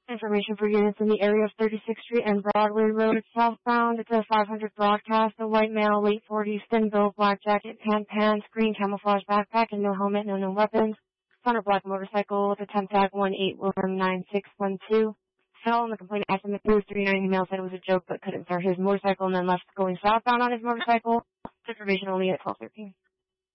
Information for units in the area of 36th Street and Broadway Road southbound. It's a 500 broadcast. A white male, late 40s, thin build, black jacket, tan pants, green camouflage backpack, and no helmet, no known weapons. On a black motorcycle with a temp tag 18William9612. Fell on the complaint estimate 239. Email said it was a joke but couldn't start his motorcycle and then left going southbound on his motorcycle. Information only at 12:13.